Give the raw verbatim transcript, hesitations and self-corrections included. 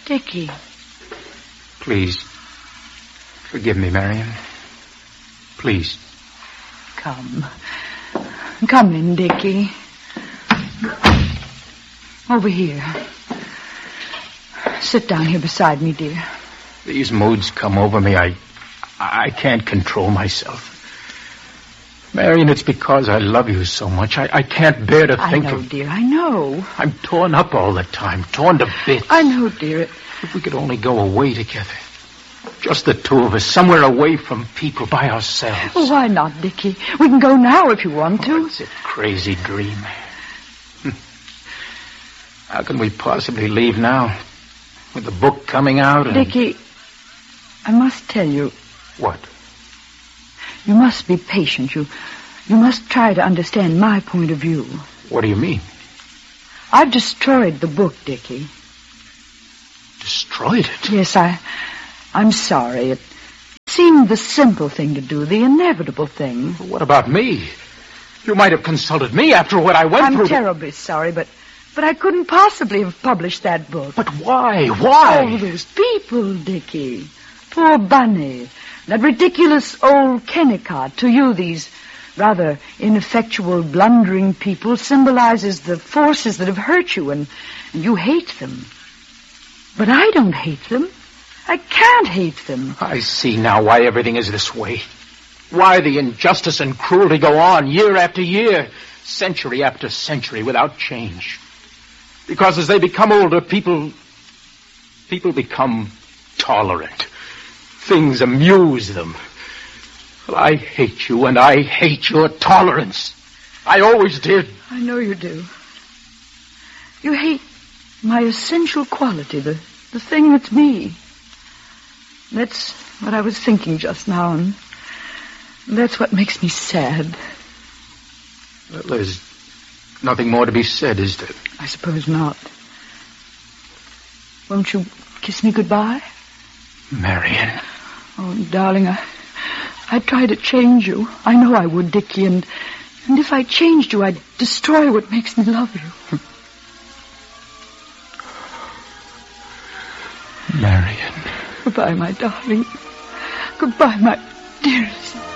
Dickie. Please, forgive me, Marion. Please. Come. Come in, Dickie. Over here. Sit down here beside me, dear. These moods come over me. I, I can't control myself. Marion, it's because I love you so much. I, I can't bear to think of... I know, of... dear, I know. I'm torn up all the time, torn to bits. I know, dear. If we could only go away together. Just the two of us, somewhere away from people, by ourselves. Well, why not, Dickie? We can go now if you want to. Oh, it's a crazy dream. How can we possibly leave now? With the book coming out and... Dickie, I must tell you... What? You must be patient. You, you must try to understand my point of view. What do you mean? I've destroyed the book, Dickie. Destroyed it? Yes, I... I'm sorry. It seemed the simple thing to do, the inevitable thing. What about me? You might have consulted me after what I went I'm through. I'm terribly sorry, but... But I couldn't possibly have published that book. But why? Why? Oh, those people, Dickie. Poor Bunny. That ridiculous old Kennicott. To you, these rather ineffectual, blundering people symbolizes the forces that have hurt you, and, and you hate them. But I don't hate them. I can't hate them. I see now why everything is this way. Why the injustice and cruelty go on year after year, century after century, without change. Because as they become older, people... people become tolerant. Things amuse them. Well, I hate you, and I hate your tolerance. I always did. I know you do. You hate my essential quality, the, the thing that's me. That's what I was thinking just now, and that's what makes me sad. Well, there's nothing more to be said, is there? I suppose not. Won't you kiss me goodbye? Marion. Oh, darling, I, I'd try to change you. I know I would, Dickie, and, and if I changed you, I'd destroy what makes me love you. Marion. Goodbye, my darling. Goodbye, my dearest.